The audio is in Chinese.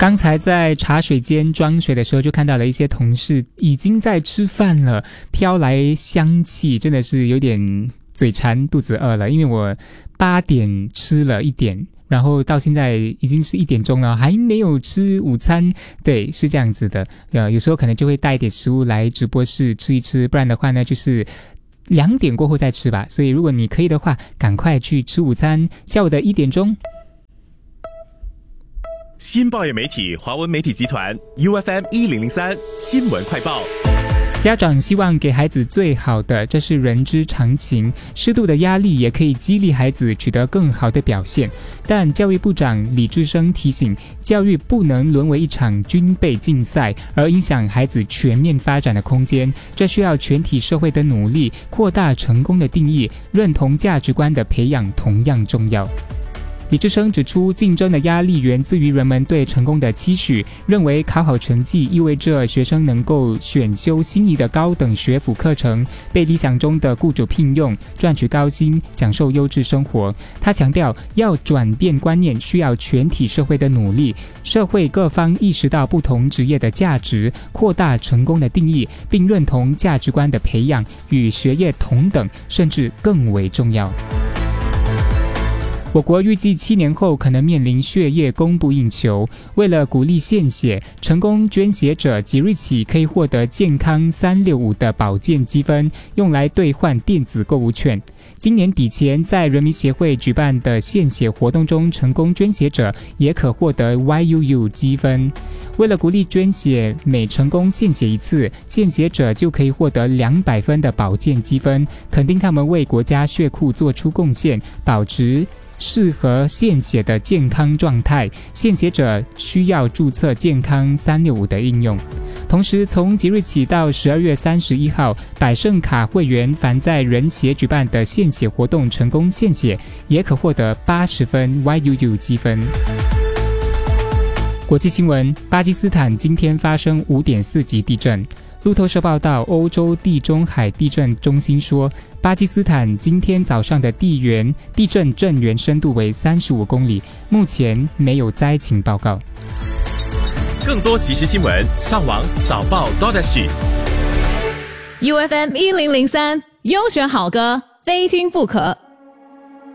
刚才在茶水间装水的时候，就看到了一些同事已经在吃饭了，飘来香气，真的是有点嘴馋肚子饿了。因为我8点吃了1点，然后到现在已经是1点钟了，还没有吃午餐。对，是这样子的。有时候可能就会带一点食物来直播室吃一吃，不然的话呢，就是2点过后再吃吧。所以如果你可以的话，赶快去吃午餐。下午的1点钟。 新报业媒体华文媒体集团 UFM 1003新闻快报。 家长希望给孩子最好的，这是人之常情。适度的压力也可以激励孩子取得更好的表现。但教育部长李志升提醒，教育不能沦为一场军备竞赛，而影响孩子全面发展的空间。这需要全体社会的努力，扩大成功的定义，认同价值观的培养同样重要。李志升指出，竞争的压力源自于人们对成功的期许，认为考好成绩意味着学生能够选修心仪的高等学府课程，被理想中的雇主聘用，赚取高薪，享受优质生活。他强调，要转变观念需要全体社会的努力，社会各方意识到不同职业的价值，扩大成功的定义，并认同价值观的培养与学业同等，甚至更为重要。我国预计7年后可能面临血液供不应求，为了鼓励献血，成功捐血者即日起可以获得健康365的保健积分，用来兑换电子购物券。今年底前在人民协会举办的献血活动中，成功捐血者也可获得 YUU 积分。为了鼓励捐血，每成功献血一次，献血者就可以获得200分的保健积分，肯定他们为国家血库做出贡献，保持适合献血的健康状态。献血者需要注册健康365的应用。同时，从即日起到12月31号，百盛卡会员凡在人协举办的献血活动成功献血，也可获得80分 YUU 积分。国际新闻：巴基斯坦今天发生5.4级地震。路透社报道，欧洲地中海地震中心说，巴基斯坦今天早上的地震震源深度为35公里，目前没有灾情报告。 更多即时新闻，上网早报 .SG。 UFM 1003优选好歌，非听不可。